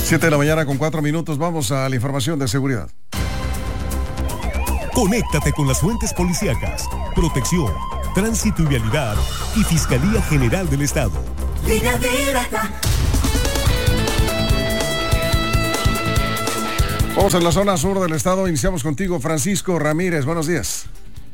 7:04 a.m. Vamos a la información de seguridad. Conéctate con las fuentes policíacas, protección, tránsito y vialidad y Fiscalía General del Estado. Línea directa. Vamos en la zona sur del estado. Iniciamos contigo, Francisco Ramírez. Buenos días.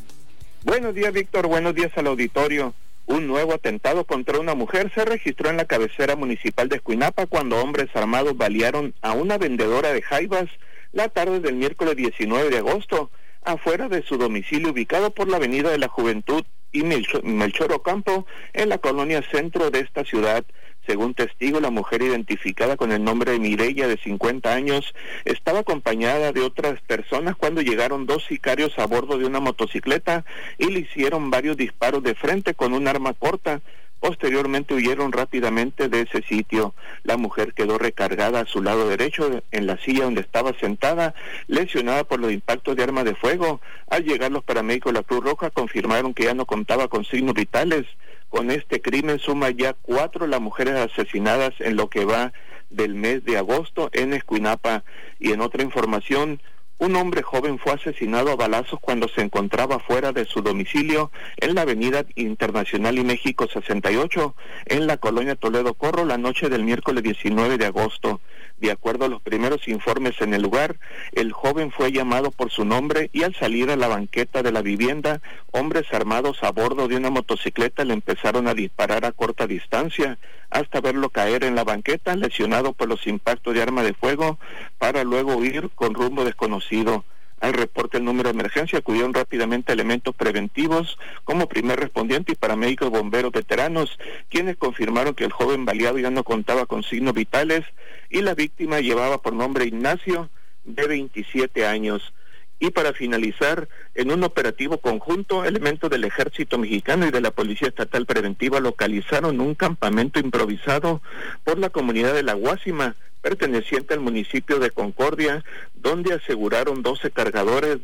Buenos días, Víctor. Buenos días al auditorio. Un nuevo atentado contra una mujer se registró en la cabecera municipal de Escuinapa cuando hombres armados balearon a una vendedora de jaivas la tarde del miércoles 19 de agosto, afuera de su domicilio ubicado por la Avenida de la Juventud y Melchor Ocampo, en la colonia centro de esta ciudad. Según testigo, la mujer, identificada con el nombre de Mireya, de 50 años, estaba acompañada de otras personas cuando llegaron dos sicarios a bordo de una motocicleta y le hicieron varios disparos de frente con un arma corta. Posteriormente huyeron rápidamente de ese sitio. La mujer quedó recargada a su lado derecho en la silla donde estaba sentada, lesionada por los impactos de arma de fuego. Al llegar los paramédicos de la Cruz Roja confirmaron que ya no contaba con signos vitales. Con este crimen suma ya 4 las mujeres asesinadas en lo que va del mes de agosto en Escuinapa. Y en otra información, un hombre joven fue asesinado a balazos cuando se encontraba fuera de su domicilio en la Avenida Internacional y México 68, en la colonia Toledo Corro, la noche del miércoles 19 de agosto. De acuerdo a los primeros informes en el lugar, el joven fue llamado por su nombre y al salir a la banqueta de la vivienda, hombres armados a bordo de una motocicleta le empezaron a disparar a corta distancia hasta verlo caer en la banqueta, lesionado por los impactos de arma de fuego, para luego huir con rumbo desconocido. Al reporte del número de emergencia acudieron rápidamente elementos preventivos como primer respondiente y paramédicos bomberos veteranos, quienes confirmaron que el joven baleado ya no contaba con signos vitales y la víctima llevaba por nombre Ignacio, de 27 años. Y para finalizar, en un operativo conjunto, elementos del Ejército Mexicano y de la Policía Estatal Preventiva localizaron un campamento improvisado por la comunidad de La Guásima, perteneciente al municipio de Concordia, donde aseguraron 12 cargadores,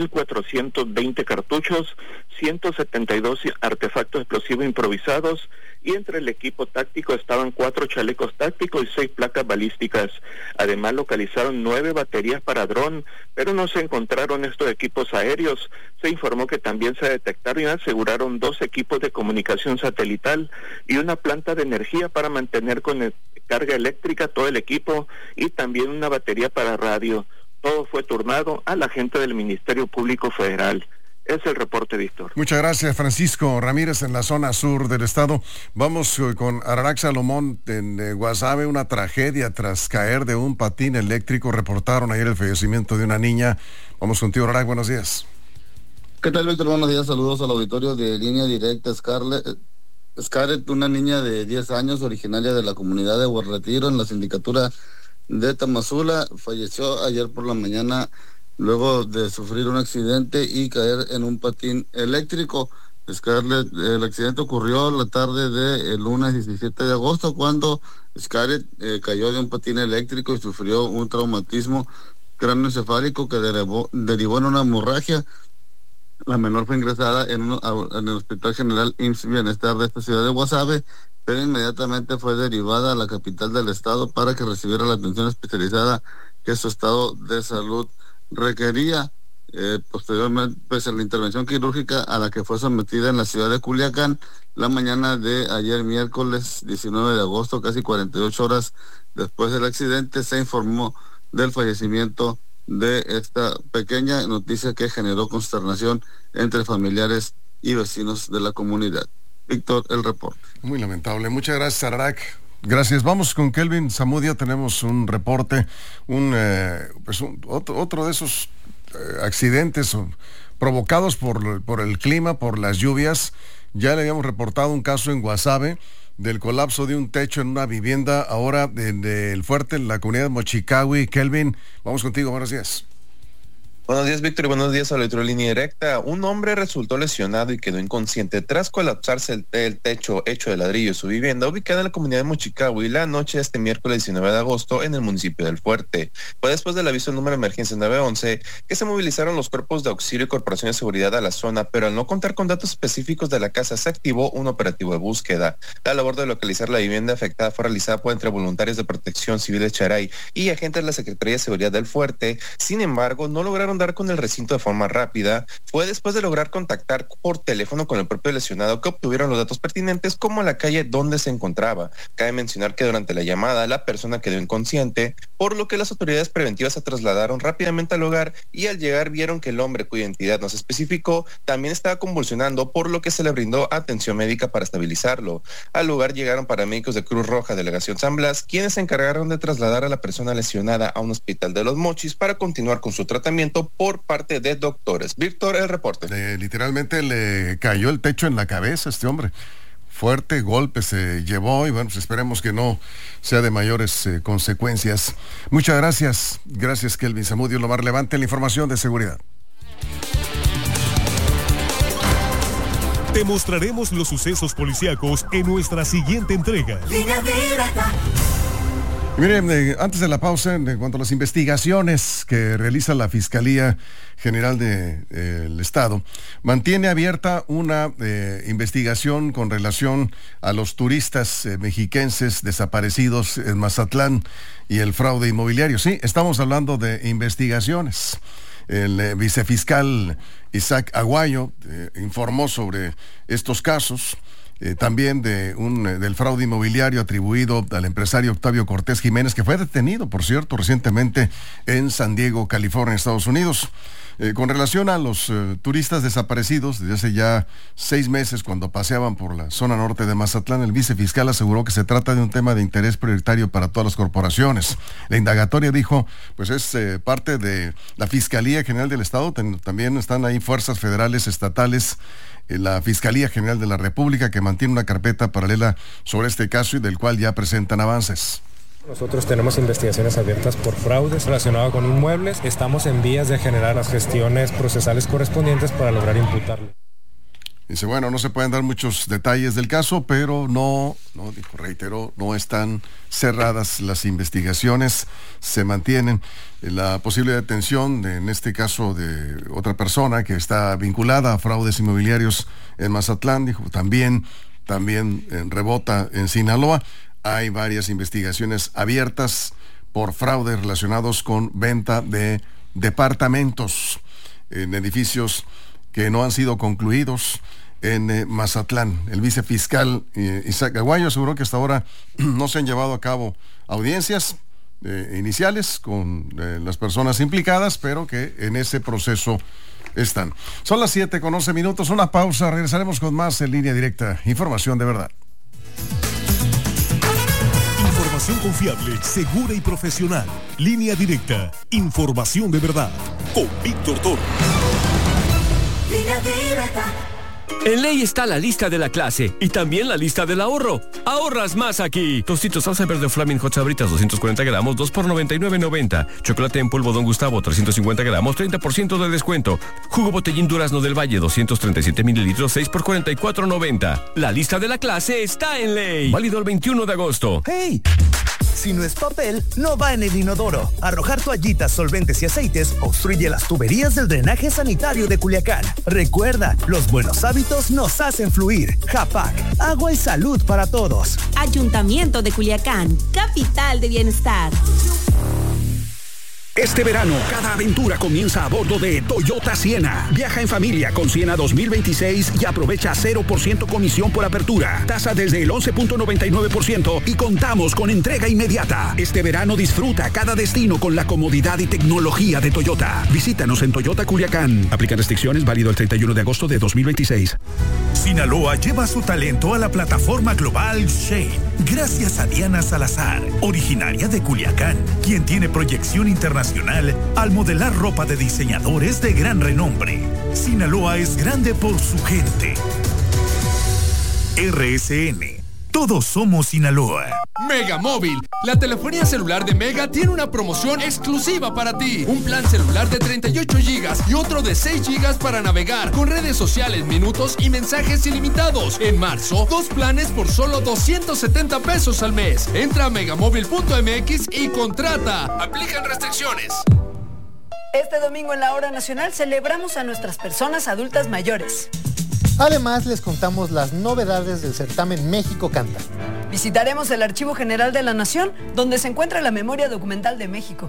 2.420 cartuchos, 172 artefactos explosivos improvisados, y entre el equipo táctico estaban 4 chalecos tácticos y 6 placas balísticas. Además localizaron 9 baterías para dron, pero no se encontraron estos equipos aéreos. Se informó que también se detectaron y aseguraron 2 equipos de comunicación satelital y una planta de energía para mantener con carga eléctrica todo el equipo, y también una batería para radio. Todo fue turnado a la gente del Ministerio Público Federal. Es el reporte, Víctor. Muchas gracias, Francisco Ramírez, en la zona sur del estado. Vamos con Ararak Salomón en Guasave. Una tragedia tras caer de un patín eléctrico. Reportaron ayer el fallecimiento de una niña. Vamos contigo, Ararak, buenos días. ¿Qué tal, Víctor? Buenos días, saludos al auditorio de Línea Directa. Scarlett, una niña de 10 años, originaria de la comunidad de Huerretiro, en la sindicatura de Tamazula, falleció ayer por la mañana luego de sufrir un accidente y caer en un patín eléctrico. Scarlett, el accidente ocurrió la tarde del lunes 17 de agosto, cuando Scarlett cayó de un patín eléctrico y sufrió un traumatismo cráneoencefálico que derivó en una hemorragia. La menor fue ingresada en el Hospital General IMSS Bienestar de esta ciudad de Guasave, pero inmediatamente fue derivada a la capital del estado para que recibiera la atención especializada que su estado de salud requería. Posteriormente, pues, a la intervención quirúrgica a la que fue sometida en la ciudad de Culiacán la mañana de ayer miércoles 19 de agosto, casi 48 horas después del accidente, se informó del fallecimiento de esta pequeña, noticia que generó consternación entre familiares y vecinos de la comunidad. Víctor, el reporte. Muy lamentable. Muchas gracias, Ararak. Gracias. Vamos con Kelvin Zamudio. Tenemos un reporte, otro de esos accidentes provocados por el clima, por las lluvias. Ya le habíamos reportado un caso en Guasave del colapso de un techo en una vivienda, ahora del Fuerte, en la comunidad de Mochicawi. Kelvin, vamos contigo, buenos días. Buenos días, Víctor, y buenos días a la Línea Directa. Un hombre resultó lesionado y quedó inconsciente tras colapsarse el techo hecho de ladrillo de su vivienda ubicada en la comunidad de Mochicahui la noche de este miércoles 19 de agosto en el municipio del Fuerte. Fue después del aviso del número de emergencia 911 que se movilizaron los cuerpos de auxilio y corporación de seguridad a la zona, pero al no contar con datos específicos de la casa se activó un operativo de búsqueda. La labor de localizar la vivienda afectada fue realizada por entre voluntarios de Protección Civil de Charay y agentes de la Secretaría de Seguridad del Fuerte. Sin embargo, no lograron dar con el recinto de forma rápida. Fue después de lograr contactar por teléfono con el propio lesionado que obtuvieron los datos pertinentes como la calle donde se encontraba. Cabe mencionar que durante la llamada la persona quedó inconsciente, por lo que las autoridades preventivas se trasladaron rápidamente al lugar y al llegar vieron que el hombre, cuya identidad no se especificó, también estaba convulsionando, por lo que se le brindó atención médica para estabilizarlo. Al lugar llegaron paramédicos de Cruz Roja Delegación San Blas, quienes se encargaron de trasladar a la persona lesionada a un hospital de Los Mochis para continuar con su tratamiento por parte de doctores. Víctor, el reporte. Literalmente le cayó el techo en la cabeza a este hombre. Fuerte golpe se llevó y bueno, pues esperemos que no sea de mayores consecuencias. Muchas gracias. Gracias, Kelvin Zamudio, lo más relevante en la información de seguridad. Te mostraremos los sucesos policíacos en nuestra siguiente entrega. Línea Directa. Miren, antes de la pausa, en cuanto a las investigaciones que realiza la Fiscalía General del Estado, mantiene abierta una investigación con relación a los turistas mexiquenses desaparecidos en Mazatlán y el fraude inmobiliario. Sí, estamos hablando de investigaciones. El vicefiscal Isaac Aguayo informó sobre estos casos. También del fraude inmobiliario atribuido al empresario Octavio Cortés Jiménez, que fue detenido, por cierto, recientemente en San Diego, California, Estados Unidos. Con relación a los turistas desaparecidos, desde hace ya 6 meses, cuando paseaban por la zona norte de Mazatlán, el vicefiscal aseguró que se trata de un tema de interés prioritario para todas las corporaciones. La indagatoria, dijo, pues es parte de la Fiscalía General del Estado. También están ahí fuerzas federales, estatales, la Fiscalía General de la República, que mantiene una carpeta paralela sobre este caso y del cual ya presentan avances. Nosotros tenemos investigaciones abiertas por fraudes relacionados con inmuebles. Estamos en vías de generar las gestiones procesales correspondientes para lograr imputarlo. Dice, bueno, no se pueden dar muchos detalles del caso, pero reiteró, no están cerradas las investigaciones, se mantienen. La posible detención, en este caso, de otra persona que está vinculada a fraudes inmobiliarios en Mazatlán, dijo, también rebota en Sinaloa. Hay varias investigaciones abiertas por fraudes relacionados con venta de departamentos en edificios que no han sido concluidos en Mazatlán. El vicefiscal Isaac Aguayo aseguró que hasta ahora no se han llevado a cabo audiencias iniciales con las personas implicadas, pero que en ese proceso están. Son las 7:11, una pausa, regresaremos con más en Línea Directa, información de verdad. Información confiable, segura y profesional. Línea Directa, información de verdad, con Víctor Toro. Línea Directa. En Ley está la lista de la clase y también la lista del ahorro. Ahorras más aquí. Tostitos salsa verde Flaming Hot Sabritas 240 gramos, 2 por $99.90. Chocolate en polvo Don Gustavo 350 gramos, 30% de descuento. Jugo Botellín Durazno del Valle 237 mililitros, 6 por $44.90. La lista de la clase está en Ley. Válido el 21 de agosto. ¡Hey! Si no es papel, no va en el inodoro. Arrojar toallitas, solventes y aceites obstruye las tuberías del drenaje sanitario de Culiacán. Recuerda, los buenos hábitos nos hacen fluir. Japac, agua y salud para todos. Ayuntamiento de Culiacán, capital de bienestar. Este verano, cada aventura comienza a bordo de Toyota Siena. Viaja en familia con Siena 2026 y aprovecha 0% comisión por apertura. Tasa desde el 11.99% y contamos con entrega inmediata. Este verano disfruta cada destino con la comodidad y tecnología de Toyota. Visítanos en Toyota Culiacán. Aplican restricciones, válido el 31 de agosto de 2026. Sinaloa lleva su talento a la plataforma global Shane. Gracias a Diana Salazar, originaria de Culiacán, quien tiene proyección internacional al modelar ropa de diseñadores de gran renombre. Sinaloa es grande por su gente. RSN, Todos somos Sinaloa. Mega Móvil, la telefonía celular de Mega tiene una promoción exclusiva para ti. Un plan celular de 38 GB y otro de 6 GB para navegar, con redes sociales, minutos y mensajes ilimitados. En marzo, 2 planes por solo 270 pesos al mes. Entra a megamóvil.mx y contrata. Aplican restricciones. Este domingo en la Hora Nacional celebramos a nuestras personas adultas mayores. Además, les contamos las novedades del certamen México Canta. Visitaremos el Archivo General de la Nación, donde se encuentra la memoria documental de México.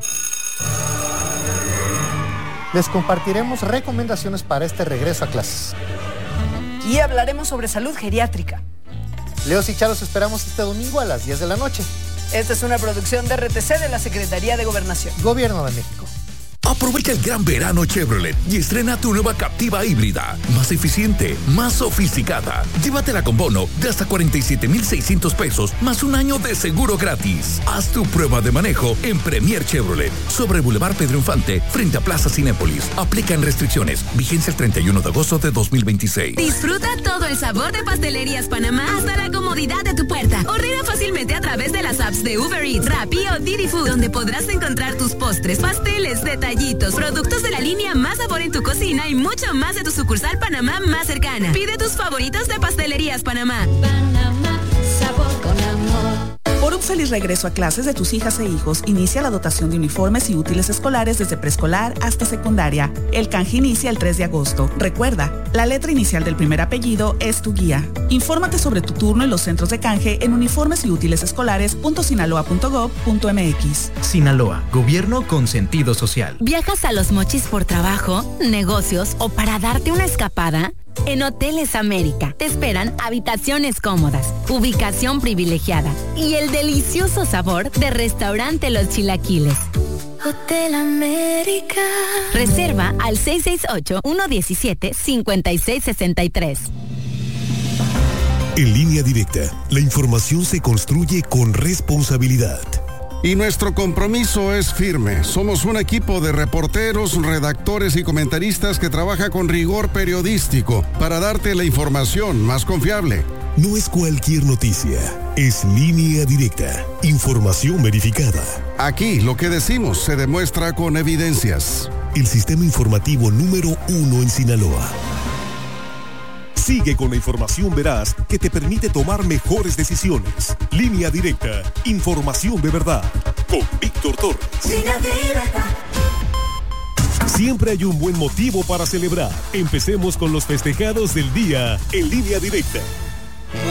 Les compartiremos recomendaciones para este regreso a clases. Y hablaremos sobre salud geriátrica. Leos y Charos esperamos este domingo a las 10 de la noche. Esta es una producción de RTC de la Secretaría de Gobernación. Gobierno de México. Aprovecha el gran verano Chevrolet y estrena tu nueva Captiva híbrida, más eficiente, más sofisticada. Llévatela con bono de hasta 47,600 pesos, más un año de seguro gratis. Haz tu prueba de manejo en Premier Chevrolet, sobre Boulevard Pedro Infante, frente a Plaza Cinépolis. Aplican restricciones. Vigencia el 31 de agosto de 2026. Disfruta todo el sabor de Pastelerías Panamá hasta la comodidad de tu puerta. Ordena fácilmente a través de las apps de Uber Eats, Rappi o Didi Food, donde podrás encontrar tus postres, pasteles, detallitos, productos de la línea Más Sabor en tu cocina y mucho más de tu sucursal Panamá más cercana. Pide tus favoritos de Pastelerías Panamá. Panamá, sabor con amor. Por un feliz regreso a clases de tus hijas e hijos, inicia la dotación de uniformes y útiles escolares desde preescolar hasta secundaria. El canje inicia el 3 de agosto. Recuerda, la letra inicial del primer apellido es tu guía. Infórmate sobre tu turno en los centros de canje en uniformes y útiles escolares.sinaloa.gov.mx. Sinaloa, gobierno con sentido social. ¿Viajas a Los Mochis por trabajo, negocios o para darte una escapada? En Hoteles América te esperan habitaciones cómodas, ubicación privilegiada y el delicioso sabor de Restaurante Los Chilaquiles. Hotel América. Reserva al 668-117-5663. En Línea Directa, la información se construye con responsabilidad. Y nuestro compromiso es firme. Somos un equipo de reporteros, redactores y comentaristas que trabaja con rigor periodístico para darte la información más confiable. No es cualquier noticia, es Línea Directa, información verificada. Aquí lo que decimos se demuestra con evidencias. El sistema informativo número 1 en Sinaloa. Sigue con la información veraz que te permite tomar mejores decisiones. Línea Directa, información de verdad. Con Víctor Torres. Línea Directa. Siempre hay un buen motivo para celebrar. Empecemos con los festejados del día en Línea Directa.